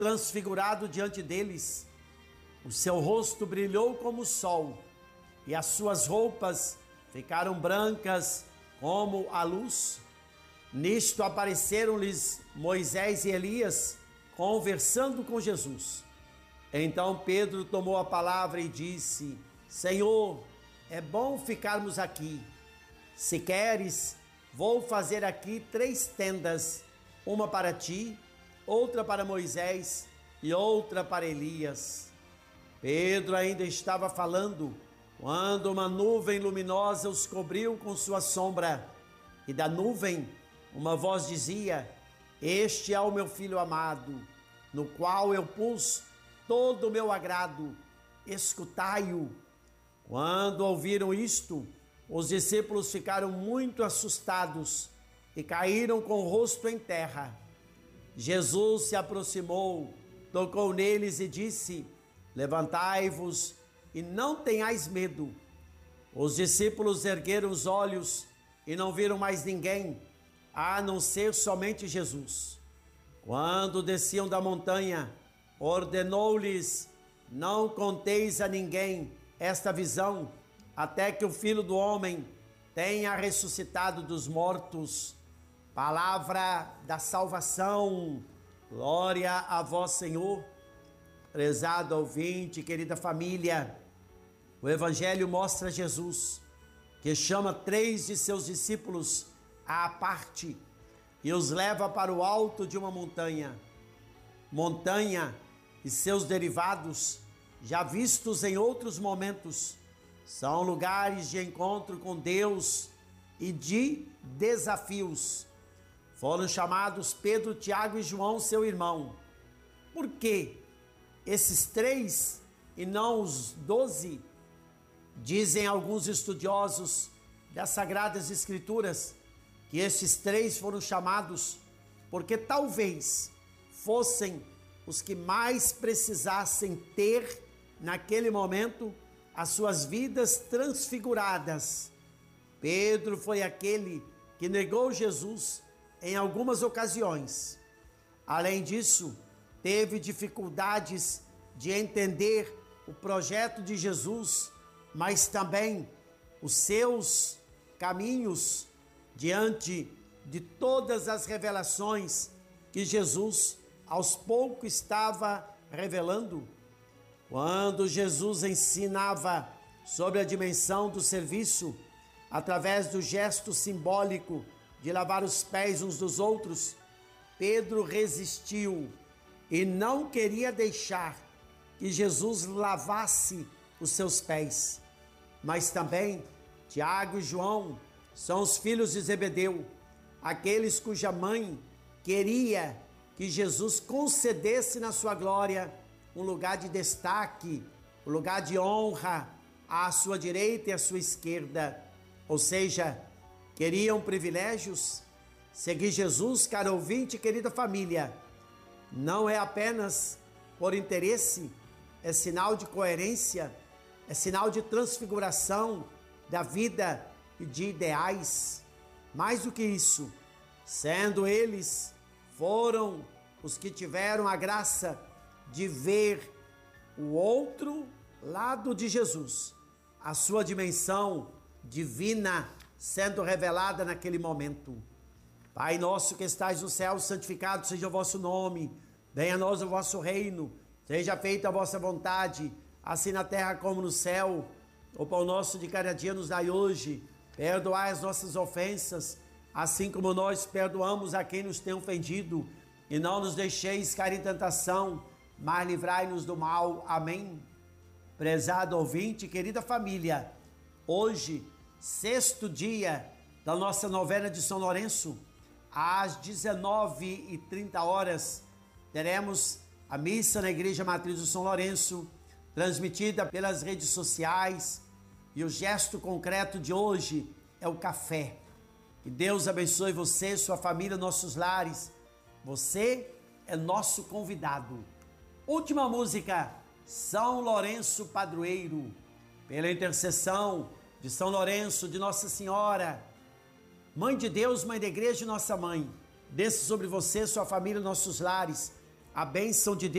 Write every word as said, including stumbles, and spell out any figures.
transfigurado diante deles. O seu rosto brilhou como o sol, e as suas roupas ficaram brancas como a luz. Nisto apareceram-lhes Moisés e Elias, conversando com Jesus. Então Pedro tomou a palavra e disse: Senhor, é bom ficarmos aqui. Se queres, vou fazer aqui três tendas, uma para ti, outra para Moisés e outra para Elias. Pedro ainda estava falando quando uma nuvem luminosa os cobriu com sua sombra, e da nuvem uma voz dizia: Este é o meu filho amado, no qual eu pus todo o meu agrado, escutai-o. Quando ouviram isto, os discípulos ficaram muito assustados e caíram com o rosto em terra. Jesus se aproximou, tocou neles e disse: Levantai-vos e não tenhais medo. Os discípulos ergueram os olhos e não viram mais ninguém, a não ser somente Jesus. Quando desciam da montanha, ordenou-lhes: Não conteis a ninguém esta visão, até que o Filho do Homem tenha ressuscitado dos mortos. Palavra da salvação. Glória a vós, Senhor. Prezado ouvinte, querida família, o Evangelho mostra Jesus, que chama três de seus discípulos à parte e os leva para o alto de uma montanha. Montanha e seus derivados, já vistos em outros momentos, são lugares de encontro com Deus e de desafios. Foram chamados Pedro, Tiago e João, seu irmão. Por quê? Esses três e não os doze? Dizem alguns estudiosos das Sagradas Escrituras que esses três foram chamados porque talvez fossem os que mais precisassem ter, naquele momento, as suas vidas transfiguradas. Pedro foi aquele que negou Jesus em algumas ocasiões. Além disso, teve dificuldades de entender o projeto de Jesus, mas também os seus caminhos diante de todas as revelações que Jesus aos poucos estava revelando. Quando Jesus ensinava sobre a dimensão do serviço, através do gesto simbólico de lavar os pés uns dos outros, Pedro resistiu e não queria deixar que Jesus lavasse os seus pés. Mas também Tiago e João são os filhos de Zebedeu, aqueles cuja mãe queria que Jesus concedesse na sua glória um lugar de destaque, um lugar de honra à sua direita e à sua esquerda. Ou seja, queriam privilégios. Seguir Jesus, caro ouvinte e querida família, não é apenas por interesse, é sinal de coerência, é sinal de transfiguração da vida e de ideais. Mais do que isso, sendo eles, foram os que tiveram a graça de ver o outro lado de Jesus, a sua dimensão divina sendo revelada naquele momento. Pai nosso que estais no céu, santificado seja o vosso nome, venha a nós o vosso reino, seja feita a vossa vontade, assim na terra como no céu. O pão nosso de cada dia nos dai hoje, perdoai as nossas ofensas, assim como nós perdoamos a quem nos tem ofendido, e não nos deixeis cair em tentação, mas livrai-nos do mal. Amém. Prezado ouvinte, querida família, hoje, sexto dia da nossa novena de São Lourenço, às dezenove e trinta horas, teremos a missa na Igreja Matriz do São Lourenço, transmitida pelas redes sociais, e o gesto concreto de hoje é o café. Que Deus abençoe você, sua família, nossos lares. Você é nosso convidado. Última música, São Lourenço Padroeiro, pela intercessão de São Lourenço, de Nossa Senhora, Mãe de Deus, Mãe da Igreja e Nossa Mãe, desça sobre você, sua família, nossos lares, A bênção de Deus